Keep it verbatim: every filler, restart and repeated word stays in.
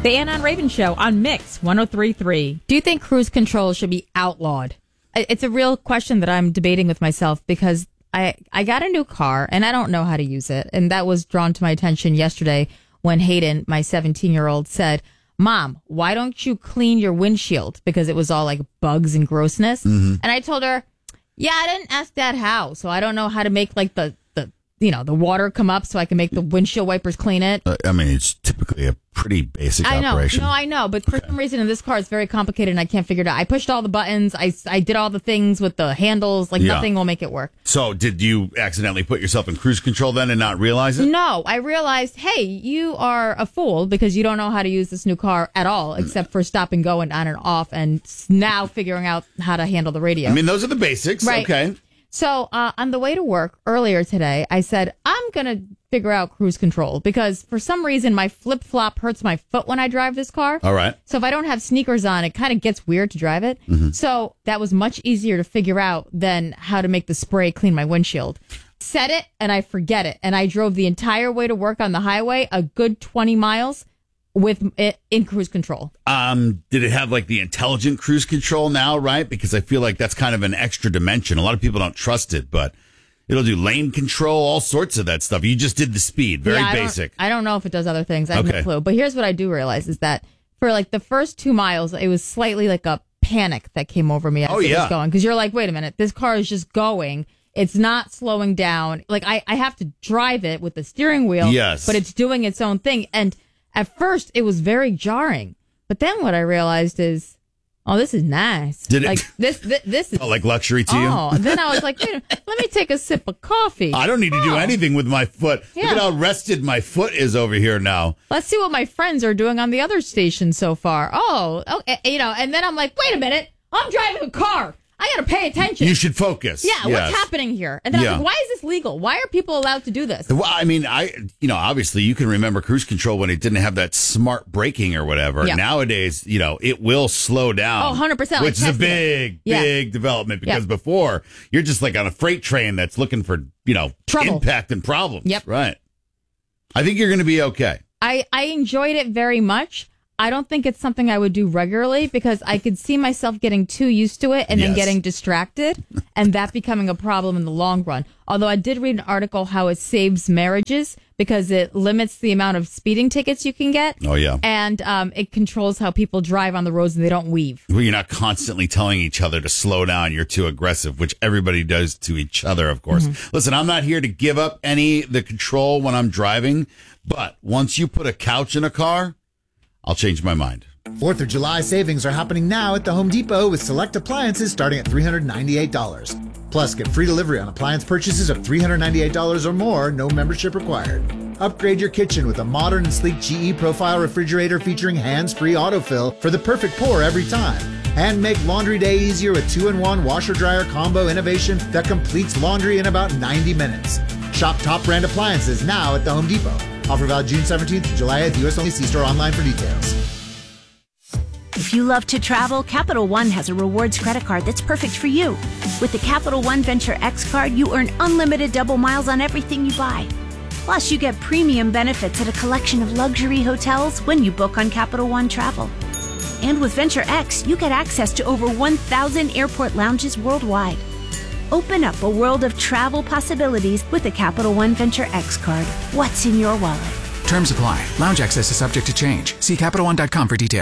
The Ann on Raven Show on Mix one oh three point three. Do you think cruise control should be outlawed? It's a real question that I'm debating with myself because I, I got a new car and I don't know how to use it. And that was drawn to my attention yesterday when Hayden, my seventeen-year-old, said, Mom, why don't you clean your windshield? Because it was all like bugs and grossness. Mm-hmm. And I told her, yeah, I didn't ask Dad how. So I don't know how to make like the, the you know, the water come up so I can make the windshield wipers clean it. Uh, I mean, it's typically a pretty basic I know, operation. No, I know. But for okay. some reason in this car, it's very complicated and I can't figure it out. I pushed all the buttons. I, I did all the things with the handles. Like yeah. nothing will make it work. So did you accidentally put yourself in cruise control then and not realize it? No, I realized, hey, you are a fool because you don't know how to use this new car at all, except for stop and go and on and off and now figuring out how to handle the radio. I mean, those are the basics. Right. Okay. So uh, on the way to work earlier today, I said, I'm going to figure out cruise control because for some reason my flip-flop hurts my foot when I drive this car. All right. So if I don't have sneakers on, it kind of gets weird to drive it. Mm-hmm. So that was much easier to figure out than how to make the spray clean my windshield. Set it and I forget it. And I drove the entire way to work on the highway, a good twenty miles. With it in cruise control. Um, did it have like the intelligent cruise control now, right? Because I feel like that's kind of an extra dimension. A lot of people don't trust it, but it'll do lane control, all sorts of that stuff. You just did the speed. Very yeah, I basic. Don't, I don't know if it does other things. I have okay. no clue. But here's what I do realize is that for like the first two miles, it was slightly like a panic that came over me as oh, it yeah. was going. Because you're like, wait a minute, this car is just going. It's not slowing down. Like I, I have to drive it with the steering wheel. Yes. But it's doing its own thing. And at first, it was very jarring. But then what I realized is, oh, this is nice. Did it? Like, this, this, this is... Oh, like luxury to you? Oh, then I was like, wait a minute, let me take a sip of coffee. I don't need to oh. do anything with my foot. Yeah. Look at how rested my foot is over here now. Let's see what my friends are doing on the other station so far. Oh, okay, you know, and then I'm like, wait a minute, I'm driving a car. I got to pay attention. You should focus. Yeah, yes. what's happening here? And then yeah. I was like, why is this legal? Why are people allowed to do this? Well, I mean, I, you know, obviously you can remember cruise control when it didn't have that smart braking or whatever. Yeah. Nowadays, you know, it will slow down. Oh, one hundred percent. Which like is a big, yeah. big development because yeah. before you're just like on a freight train that's looking for, you know, trouble, impact and problems. Yep. Right. I think you're going to be okay. I, I enjoyed it very much. I don't think it's something I would do regularly because I could see myself getting too used to it and yes. then getting distracted and that becoming a problem in the long run. Although I did read an article how it saves marriages because it limits the amount of speeding tickets you can get. Oh, yeah. And um, it controls how people drive on the roads and they don't weave. Well, you're not constantly telling each other to slow down. You're too aggressive, which everybody does to each other, of course. Mm-hmm. Listen, I'm not here to give up any the control when I'm driving, but once you put a couch in a car, I'll change my mind. Fourth of July savings are happening now at the Home Depot with select appliances starting at three hundred ninety-eight dollars. Plus, get free delivery on appliance purchases of three hundred ninety-eight dollars or more, no membership required. Upgrade your kitchen with a modern and sleek G E Profile refrigerator featuring hands-free autofill for the perfect pour every time. And make laundry day easier with two in one washer-dryer combo innovation that completes laundry in about ninety minutes. Shop top brand appliances now at the Home Depot. Offer valid June seventeenth to July eighth. U S only. See store online for details. If you love to travel, Capital One has a rewards credit card that's perfect for you. With the Capital One Venture X card, you earn unlimited double miles on everything you buy. Plus, you get premium benefits at a collection of luxury hotels when you book on Capital One Travel. And with Venture X, you get access to over one thousand airport lounges worldwide. Open up a world of travel possibilities with the Capital One Venture X card. What's in your wallet? Terms apply. Lounge access is subject to change. See Capital One dot com for details.